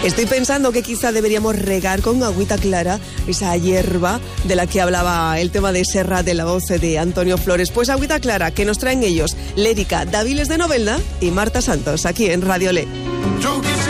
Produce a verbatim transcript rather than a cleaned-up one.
Estoy pensando que quizá deberíamos regar con agüita clara esa hierba de la que hablaba el tema de Serrat de la voz de Antonio Flores. Pues agüita clara que nos traen ellos, Lérica Dáviles de Novelda y Marta Santos, aquí en Radio Le.